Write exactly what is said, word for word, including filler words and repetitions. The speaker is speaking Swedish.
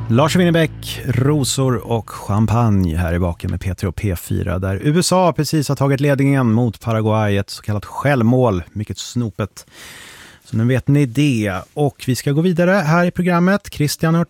Lars Winnerbäck, rosor och champagne här i baken med P tre och P fyra där U S A precis har tagit ledningen mot Paraguay, ett så kallat självmål, mycket snopet. Så nu vet ni det. Och vi ska gå vidare här i programmet. Christian har